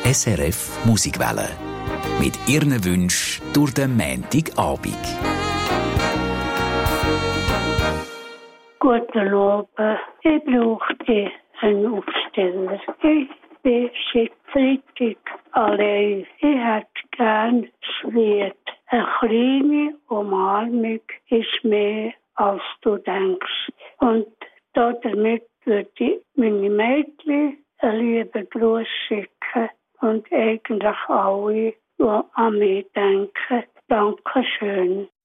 SRF Musikwelle. Mit Ihren Wünschen durch den Montagabend. Guten Abend. Ich brauchte einen Aufsteller. Ich bin seit Freitag allein. Ich hätte gern das Lied. Eine kleine Umarmung ist mehr, als du denkst. Und damit würde ich meine Mädchen einen lieben Gruß schicken und eigentlich alle, die an mich denken. Dankeschön.